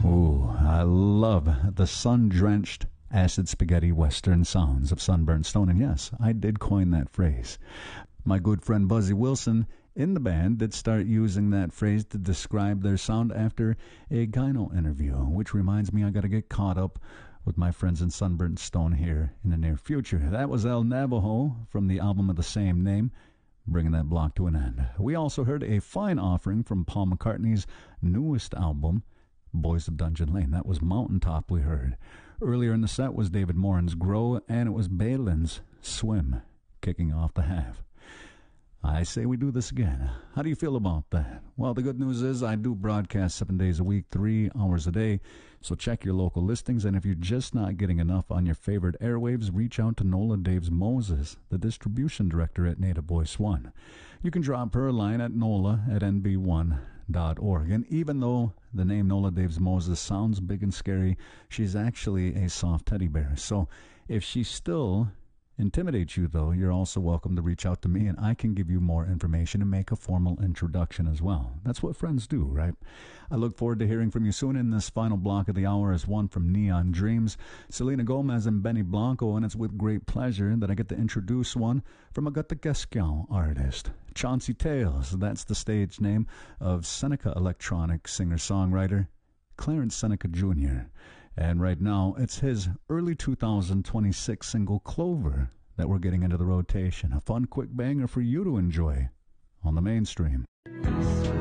Ooh, I love the sun-drenched, acid spaghetti western sounds of Sunburnt Stone. And yes, I did coin that phrase. My good friend Buzzy Wilson in the band did start using that phrase to describe their sound after a gyno interview, which reminds me I got to get caught up with my friends in Sunburnt Stone here in the near future. That was El Navajo from the album of the same name, bringing that block to an end. We also heard a fine offering from Paul McCartney's newest album, Boys of Dungeon Lane. That was Mountaintop we heard. Earlier in the set was David Moran's Grow, and it was Balin's Swim, kicking off the half. I say we do this again. How do you feel about that? Well, the good news is I do broadcast 7 days a week, 3 hours a day, so check your local listings, and if you're just not getting enough on your favorite airwaves, reach out to Nola Daves Moses, the distribution director at Native Voice One. You can drop her a line at nola@nb1.org, and even though the name Nola Daves Moses sounds big and scary, she's actually a soft teddy bear. So if she still intimidates you, though, you're also welcome to reach out to me, and I can give you more information and make a formal introduction as well. That's what friends do, right? I look forward to hearing from you soon. In this final block of the hour is one from Neon Dreams, Selena Gomez, and Benny Blanco, and it's with great pleasure that I get to introduce one from a Gutagaskal artist, Chauncey Tales. That's the stage name of Seneca electronic singer-songwriter Clarence Seneca Jr., and right now, it's his early 2026 single, Clover, that we're getting into the rotation. A fun, quick banger for you to enjoy on the mainstream.